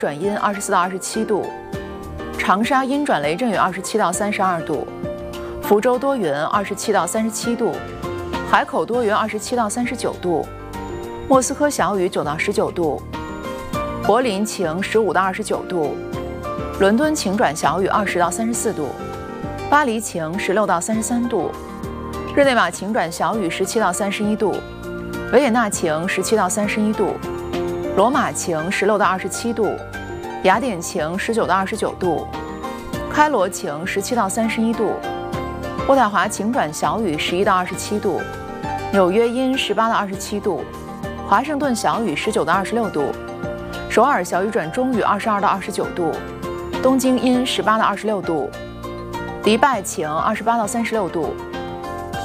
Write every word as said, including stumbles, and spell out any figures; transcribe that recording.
转阴二十四到二十七度，长沙阴转雷阵雨二十七到三十二度，福州多云二十七到三十七度，海口多云二十七到三十九度，莫斯科小雨九到十九度，柏林晴十五到二十九度，伦敦晴转小雨二十到三十四度，巴黎晴十六到三十三度，日内瓦晴转小雨十七到三十一度，维也纳晴十七到三十一度，罗马晴十六到二十七度，雅典晴十九到二十九度，开罗晴十七到三十一度，渥太华晴转小雨十一到二十七度，纽约阴十八到二十七度，华盛顿小雨十九到二十六度，首尔小雨转中雨二十二到二十九度，东京阴十八到二十六度，迪拜晴二十八到三十六度。